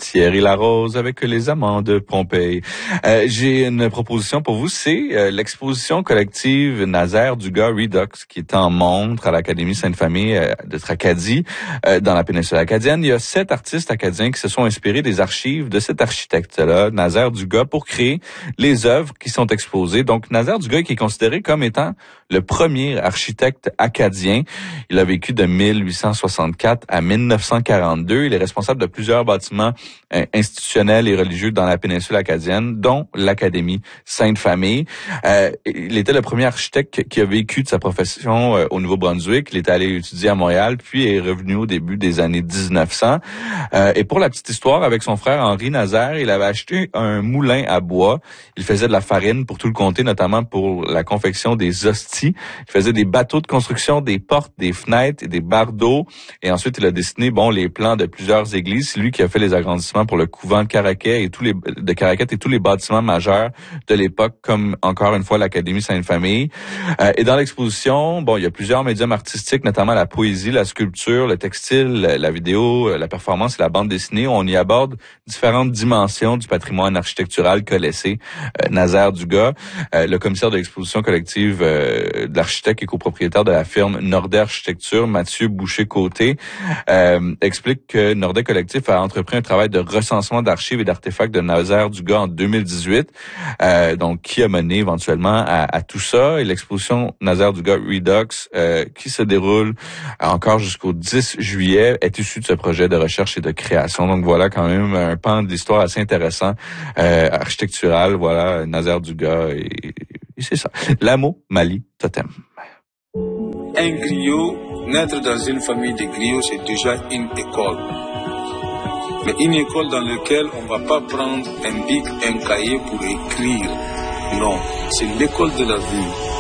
Thierry Larose avec les amants de Pompéi. J'ai une proposition pour vous, c'est l'exposition collective Nazaire Dugas Redux qui est en montre à l'Académie Sainte-Famille de Tracadie, dans la péninsule acadienne. Il y a 7 artistes acadiens qui se sont inspirés des archives de cet architecte-là, Nazaire Dugas, pour créer les œuvres qui sont exposées. Donc, Nazaire Dugas qui est considéré comme étant le premier architecte acadien. Il a vécu de 1864 à 1942. Il est responsable de plusieurs bâtiments institutionnels et religieux dans la péninsule acadienne, dont l'Académie Sainte-Famille. Il était le premier architecte qui a vécu de sa profession au Nouveau-Brunswick. Il est allé étudier à Montréal, puis est revenu au début des années 1900. Et pour la petite histoire, avec son frère Henri Nazaire, il avait acheté un moulin à bois. Il faisait de la farine pour tout le comté, notamment pour la confection des hosties. Il faisait des bateaux de construction, des portes, des fenêtres et des bardeaux. Et ensuite, il a dessiné, les plans de plusieurs églises. C'est lui qui a fait les agrandissements pour le couvent de Caraquet et tous les bâtiments majeurs de l'époque, comme encore une fois l'Académie Sainte-Famille. Et dans l'exposition, il y a plusieurs médiums artistiques, notamment la poésie, la sculpture, le textile, la vidéo, la performance et la bande dessinée. On y aborde différentes dimensions du patrimoine architectural qu'a laissé Nazaire Dugas. Le commissaire de l'exposition collective de l'architecte et copropriétaire de la firme Nordet Architecture, Mathieu Boucher-Côté, explique que Nordet Collectif a entrepris un travail de recensement d'archives et d'artefacts de Nazaire Dugas en 2018, donc qui a mené éventuellement à tout ça. Et l'exposition Nazaire Dugas Redux, qui se déroule encore jusqu'au 10 juillet, est issue de ce projet de recherche et de création. Donc voilà quand même un pan de l'histoire assez intéressant, architectural. Voilà, Nazaire Dugas et c'est ça. L'amo Mali Totem. Un griot, naître dans une famille de griots, c'est déjà une école. Mais une école dans laquelle on ne va pas prendre un bic, un cahier pour écrire. Non, c'est l'école de la vie.